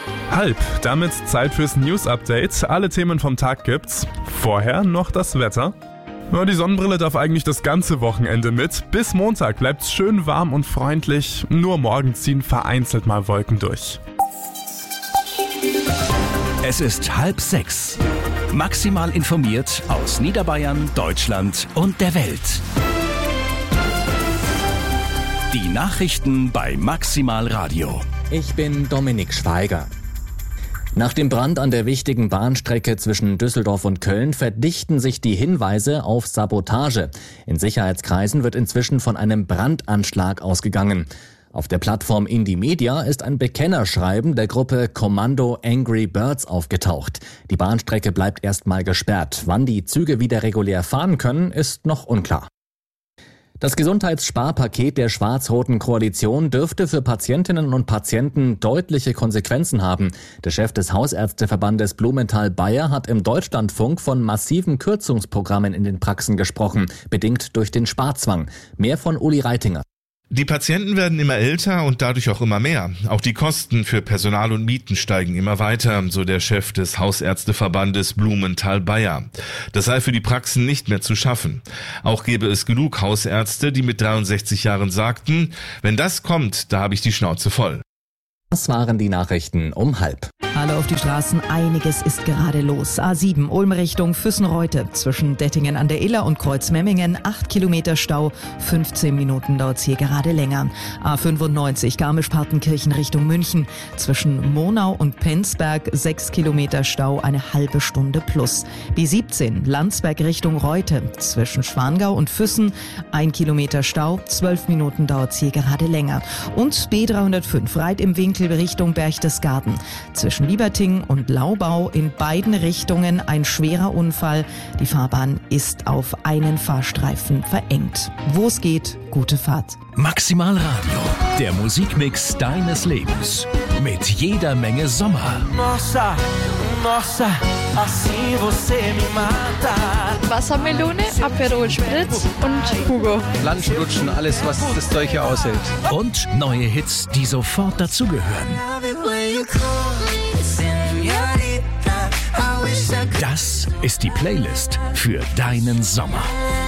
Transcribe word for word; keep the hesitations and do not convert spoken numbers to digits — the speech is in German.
Halb, damit Zeit fürs News-Update. Alle Themen vom Tag gibt's. Vorher noch das Wetter. Ja, die Sonnenbrille darf eigentlich das ganze Wochenende mit. Bis Montag bleibt's schön warm und freundlich. Nur morgen ziehen vereinzelt mal Wolken durch. Es ist halb sechs. Maximal informiert aus Niederbayern, Deutschland und der Welt. Die Nachrichten bei Maximal Radio. Ich bin Dominik Schweiger. Nach dem Brand an der wichtigen Bahnstrecke zwischen Düsseldorf und Köln verdichten sich die Hinweise auf Sabotage. In Sicherheitskreisen wird inzwischen von einem Brandanschlag ausgegangen. Auf der Plattform Indymedia ist ein Bekennerschreiben der Gruppe Kommando Angry Birds aufgetaucht. Die Bahnstrecke bleibt erstmal gesperrt. Wann die Züge wieder regulär fahren können, ist noch unklar. Das Gesundheitssparpaket der schwarz-roten Koalition dürfte für Patientinnen und Patienten deutliche Konsequenzen haben. Der Chef des Hausärzteverbandes Blumenthal-Bayer hat im Deutschlandfunk von massiven Kürzungsprogrammen in den Praxen gesprochen, bedingt durch den Sparzwang. Mehr von Uli Reitinger. Die Patienten werden immer älter und dadurch auch immer mehr. Auch die Kosten für Personal und Mieten steigen immer weiter, so der Chef des Hausärzteverbandes Blumenthal-Bayer. Das sei für die Praxen nicht mehr zu schaffen. Auch gäbe es genug Hausärzte, die mit dreiundsechzig Jahren sagten, wenn das kommt, da habe ich die Schnauze voll. Das waren die Nachrichten um halb. Hallo auf die Straßen, einiges ist gerade los. A sieben, Ulm Richtung Füssen-Reute. Zwischen Dettingen an der Iller und Kreuzmemmingen acht Kilometer Stau. fünfzehn Minuten dauert es hier gerade länger. A fünfundneunzig, Garmisch-Partenkirchen Richtung München. Zwischen Monau und Penzberg sechs Kilometer Stau, eine halbe Stunde plus. B siebzehn, Landsberg Richtung Reute. Zwischen Schwangau und Füssen ein Kilometer Stau. zwölf Minuten dauert es hier gerade länger. Und B dreihundertfünf, Reit im Winkel Richtung Berchtesgaden. Zwischen Lieberting und Laubau in beiden Richtungen ein schwerer Unfall. Die Fahrbahn ist auf einen Fahrstreifen verengt. Wo es geht, gute Fahrt. Maximal Radio, der Musikmix deines Lebens. Mit jeder Menge Sommer. Nossa, nossa, assim você me mata. Wassermelone, Aperol Spritz und Hugo. Lunchen, alles, was das Zeug hier aushält. Und neue Hits, die sofort dazugehören. Das ist die Playlist für deinen Sommer.